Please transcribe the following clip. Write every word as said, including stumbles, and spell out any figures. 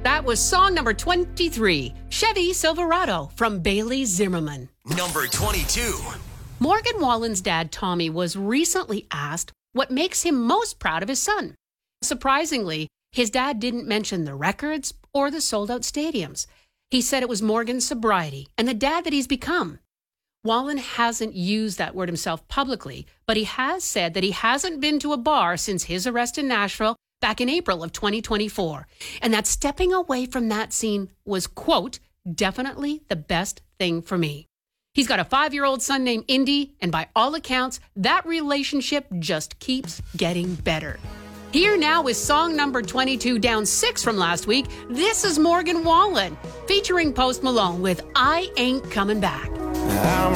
That was song number twenty-three, Chevy Silverado from Bailey Zimmerman. Number twenty-two. Morgan Wallen's dad, Tommy, was recently asked what makes him most proud of his son. Surprisingly, his dad didn't mention the records or the sold-out stadiums. He said it was Morgan's sobriety and the dad that he's become. Wallen hasn't used that word himself publicly, but he has said that he hasn't been to a bar since his arrest in Nashville back in April of twenty twenty-four, and that stepping away from that scene was, quote, definitely the best thing for me. He's got a five-year-old son named Indy, and by all accounts, that relationship just keeps getting better. Here now is song number twenty-two, down six from last week. This is Morgan Wallen, featuring Post Malone with I Ain't Coming Back. I'm